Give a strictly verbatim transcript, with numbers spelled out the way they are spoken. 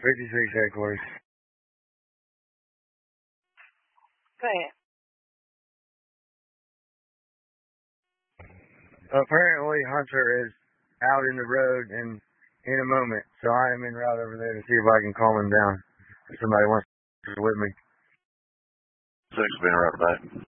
fifty-six headquarters. Go ahead. Apparently, Hunter is out in the road and in a moment, so I am en route over there to see if I can calm him down. If somebody wants to with me. Six being right back.